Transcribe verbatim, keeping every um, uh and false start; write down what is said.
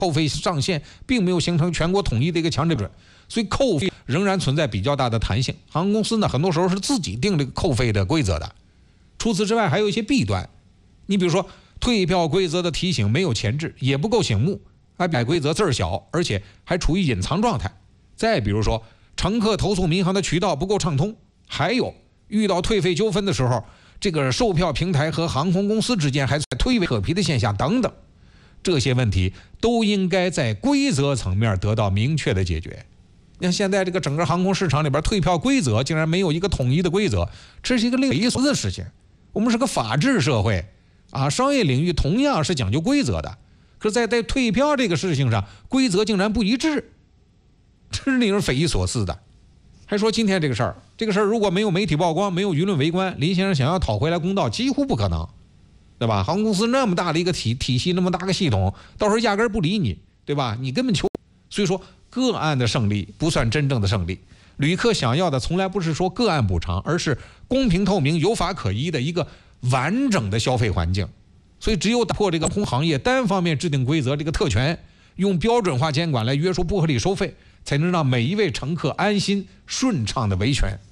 扣费上限并没有形成全国统一的一个强制标准，所以扣费仍然存在比较大的弹性。航空公司呢，很多时候是自己定这个扣费的规则的。除此之外，还有一些弊端，你比如说退票规则的提醒没有前置，也不够醒目，还改规则字儿小，而且还处于隐藏状态。再比如说，乘客投诉民航的渠道不够畅通，还有遇到退费纠纷的时候，这个售票平台和航空公司之间还在推诿扯皮的现象等等，这些问题都应该在规则层面得到明确的解决。你看现在这个整个航空市场里边，退票规则竟然没有一个统一的规则，这是一个令人匪夷所思的事情。我们是个法治社会啊，商业领域同样是讲究规则的，可是在在退票这个事情上，规则竟然不一致，这是令人匪夷所思的。还说今天这个事儿，这个事儿如果没有媒体曝光，没有舆论围观，林先生想要讨回来公道几乎不可能，对吧？航空公司那么大的一个体体系，那么大个系统，到时候压根儿不理你，对吧？你根本求，所以说个案的胜利不算真正的胜利。旅客想要的从来不是说个案补偿，而是公平透明、有法可依的一个完整的消费环境。所以只有打破这个空行业单方面制定规则这个特权，用标准化监管来约束不合理收费，才能让每一位乘客安心顺畅的维权。